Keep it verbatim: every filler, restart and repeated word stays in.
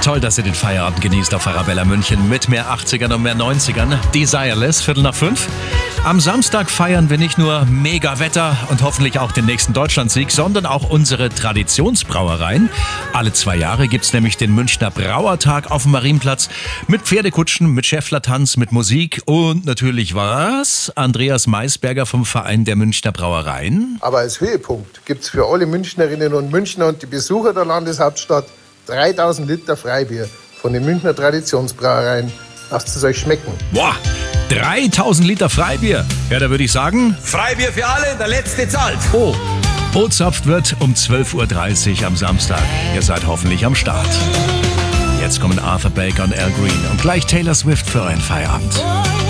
Toll, dass ihr den Feierabend genießt auf Arabella München mit mehr achtzigern und mehr neunzigern. Desireless, Viertel nach fünf. Am Samstag feiern wir nicht nur Mega-Wetter und hoffentlich auch den nächsten Deutschlandsieg, sondern auch unsere Traditionsbrauereien. Alle zwei Jahre gibt's nämlich den Münchner Brauertag auf dem Marienplatz mit Pferdekutschen, mit Schäfflertanz, mit Musik und natürlich was? Andreas Maisberger vom Verein der Münchner Brauereien. Aber als Höhepunkt gibt's für alle Münchnerinnen und Münchner und die Besucher der Landeshauptstadt dreitausend Liter Freibier von den Münchner Traditionsbrauereien. Lasst es euch schmecken. Boah, dreitausend Liter Freibier. Ja, da würde ich sagen... Freibier für alle, der Letzte zahlt. Oh, Bozapft wird um zwölf Uhr dreißig am Samstag. Ihr seid hoffentlich am Start. Jetzt kommen Arthur Baker und Al Green und gleich Taylor Swift für euren Feierabend.